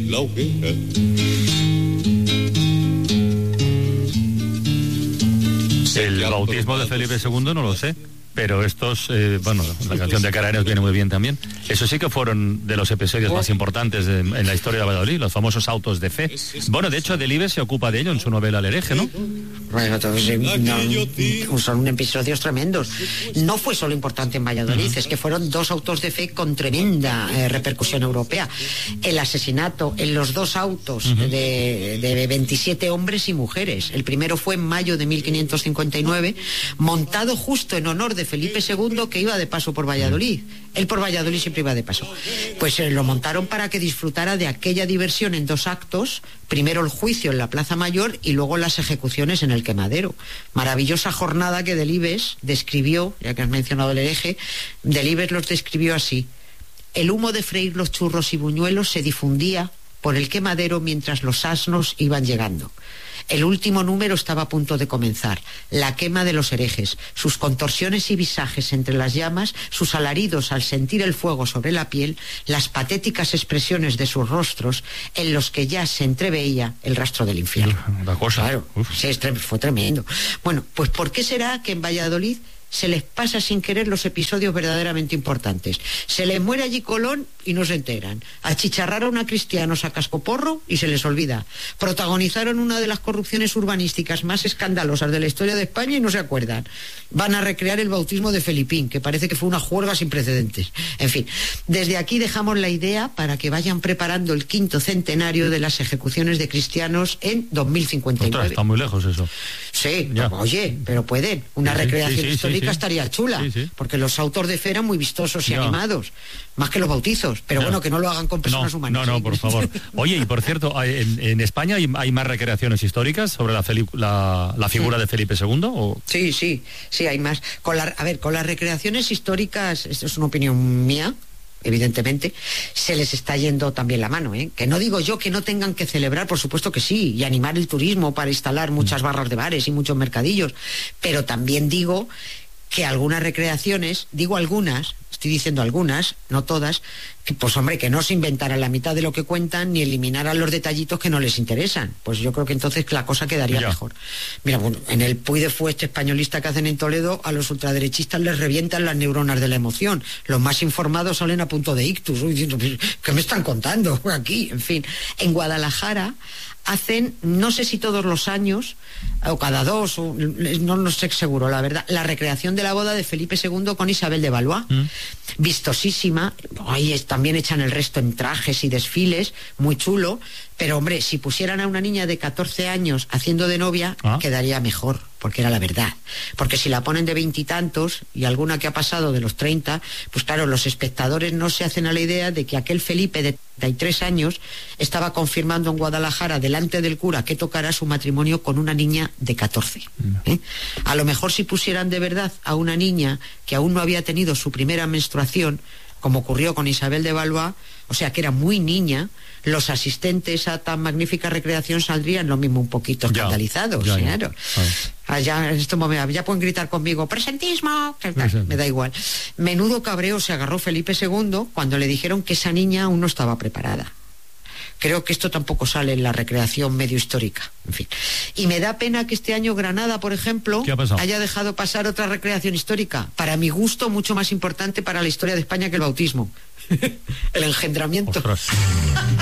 La hoguera. El bautismo de Felipe II no lo sé, pero estos, la canción de Caraneos viene muy bien también. Eso sí que fueron de los episodios más importantes en la historia de Valladolid, los famosos autos de fe. Bueno, de hecho, Delibes se ocupa de ello en su novela El hereje, ¿no? Bueno, son episodios tremendos. No fue solo importante en Valladolid, es que fueron dos autos de fe con tremenda repercusión europea. El asesinato en los dos autos de 27 hombres y mujeres. El primero fue en mayo de 1559, montado justo en honor de Felipe II, que iba de paso por Valladolid. Él por Valladolid siempre iba de paso. Pues lo montaron para que disfrutara de aquella diversión en dos actos, primero el juicio en la Plaza Mayor y luego las ejecuciones en el Quemadero. Maravillosa jornada que Delibes describió, ya que has mencionado El hereje, Delibes los describió así: el humo de freír los churros y buñuelos se difundía por el Quemadero mientras los asnos iban llegando. El último número estaba a punto de comenzar, la quema de los herejes, sus contorsiones y visajes entre las llamas, sus alaridos al sentir el fuego sobre la piel, las patéticas expresiones de sus rostros, en los que ya se entreveía el rastro del infierno. La cosa. Claro, sí, fue tremendo. Bueno, pues ¿por qué será que en Valladolid se les pasa sin querer los episodios verdaderamente importantes? Se les muere allí Colón y no se enteran. Achicharraron a cristianos a cascoporro y se les olvida. Protagonizaron una de las corrupciones urbanísticas más escandalosas de la historia de España y no se acuerdan. Van a recrear el bautismo de Felipín, que parece que fue una juerga sin precedentes. En fin, desde aquí dejamos la idea para que vayan preparando el 5º centenario de las ejecuciones de cristianos en 2059. Ostras, está muy lejos eso. Sí, oye, pero pueden. Una recreación histórica estaría chula, porque los autos de fe eran muy vistosos y animados, más que los bautizos, pero bueno, que no lo hagan con personas humanas. No, por favor. Oye, y por cierto, ¿en España hay más recreaciones históricas sobre la figura de Felipe II? ¿o? Sí, hay más. Con las recreaciones históricas, esto es una opinión mía, evidentemente, se les está yendo también la mano, ¿eh? Que no digo yo que no tengan que celebrar, por supuesto que sí, y animar el turismo para instalar muchas barras de bares y muchos mercadillos, pero también digo que algunas recreaciones, digo algunas, estoy diciendo algunas, no todas, que pues hombre, que no se inventaran la mitad de lo que cuentan ni eliminaran los detallitos que no les interesan. Pues yo creo que entonces la cosa quedaría mejor. Mira, bueno, en el Puy de Fuet este españolista que hacen en Toledo, a los ultraderechistas les revientan las neuronas de la emoción. Los más informados salen a punto de ictus, diciendo, ¿qué me están contando aquí? En fin, en Guadalajara hacen, no sé si todos los años o cada dos, no sé seguro, la verdad, la recreación de la boda de Felipe II con Isabel de Valois, vistosísima. Ahí también echan el resto en trajes y desfiles, muy chulo, pero hombre, si pusieran a una niña de 14 años haciendo de novia, quedaría mejor, porque era la verdad. Porque si la ponen de 20 y tantos, y alguna que ha pasado de los 30, pues claro, los espectadores no se hacen a la idea de que aquel Felipe de 33 años estaba confirmando en Guadalajara delante del cura que tocará su matrimonio con una niña de 14. A lo mejor si pusieran de verdad a una niña que aún no había tenido su primera menstruación, como ocurrió con Isabel de Valois, o sea que era muy niña, los asistentes a tan magnífica recreación saldrían lo mismo un poquito escandalizados, claro. Allá, en este momento, ya pueden gritar conmigo, presentismo, me da igual. Menudo cabreo se agarró Felipe II cuando le dijeron que esa niña aún no estaba preparada. Creo que esto tampoco sale en la recreación medio histórica. En fin. Y me da pena que este año Granada, por ejemplo, haya dejado pasar otra recreación histórica. Para mi gusto, mucho más importante para la historia de España que el bautismo. El engendramiento.